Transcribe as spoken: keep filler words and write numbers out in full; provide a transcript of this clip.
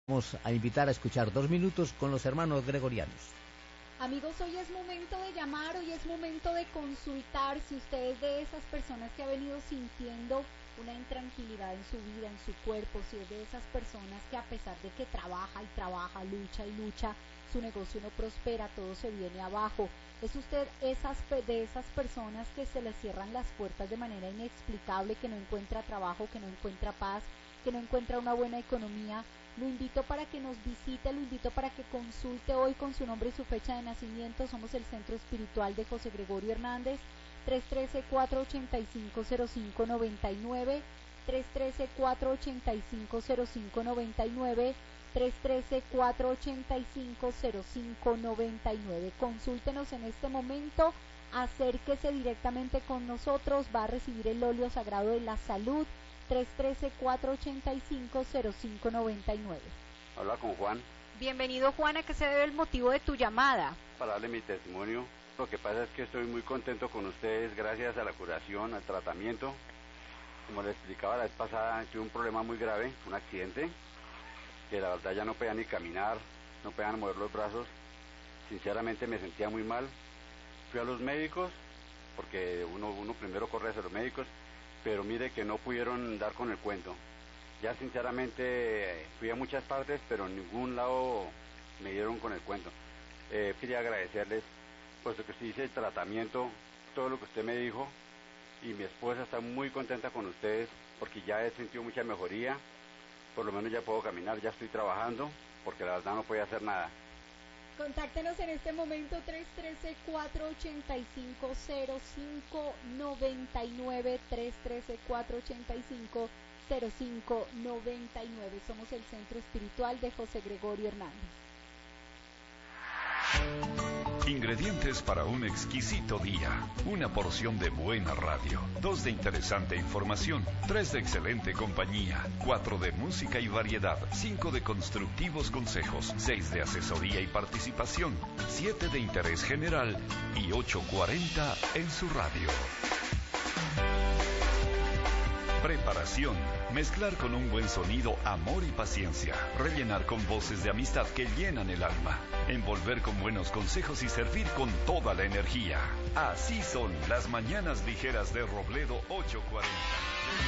Vamos a invitar a escuchar dos minutos con los hermanos gregorianos. Amigos, hoy es momento de llamar, hoy es momento de consultar si usted es de esas personas que ha venido sintiendo una intranquilidad en su vida, en su cuerpo, si es de esas personas que a pesar de que trabaja y trabaja, lucha y lucha, su negocio no prospera, todo se viene abajo. ¿Es usted esas, de esas personas que se le cierran las puertas de manera inexplicable, que no encuentra trabajo, que no encuentra paz, que no encuentra una buena economía? Lo invito para que nos visite, lo invito para que consulte hoy con su nombre y su fecha de nacimiento. Somos el Centro Espiritual de José Gregorio Hernández, tres uno tres, cuatro ocho cinco, cero cinco nueve nueve, tres uno tres, cuatro ocho cinco, cero cinco nueve nueve, tres uno tres, cuatro ocho cinco, cero cinco nueve nueve. Consúltenos en este momento, acérquese directamente con nosotros, va a recibir el óleo sagrado de la salud, tres uno tres, cuatro ocho cinco, cero cinco nueve nueve. Habla con Juan. Bienvenido, Juan. ¿A qué se debe el motivo de tu llamada? Para darle mi testimonio. Lo que pasa es que estoy muy contento con ustedes gracias a la curación, al tratamiento. Como les explicaba la vez pasada, tuve un problema muy grave, un accidente, que la verdad ya no podía ni caminar, no podía mover los brazos. Sinceramente me sentía muy mal. Fui a los médicos, porque uno, uno primero corre hacia los médicos, pero mire que no pudieron dar con el cuento. Ya sinceramente fui a muchas partes, pero en ningún lado me dieron con el cuento. Eh, quería agradecerles, puesto que usted hice el tratamiento, todo lo que usted me dijo, y mi esposa está muy contenta con ustedes, porque ya he sentido mucha mejoría, por lo menos ya puedo caminar, ya estoy trabajando, porque la verdad no podía hacer nada. Contáctenos en este momento tres uno tres, cuatro ocho cinco, cero cinco nueve nueve, tres uno tres, cuatro ocho cinco, cero cinco nueve nueve. Somos el Centro Espiritual de José Gregorio Hernández. Ingredientes para un exquisito día. Una porción de buena radio. Dos de interesante información. Tres de excelente compañía. Cuatro de música y variedad. Cinco de constructivos consejos. Seis de asesoría y participación. Siete de interés general. Y ocho cuarenta en su radio. Preparación. Mezclar con un buen sonido amor y paciencia. Rellenar con voces de amistad que llenan el alma. Envolver con buenos consejos y servir con toda la energía. Así son las mañanas ligeras de Robledo ocho cuarenta.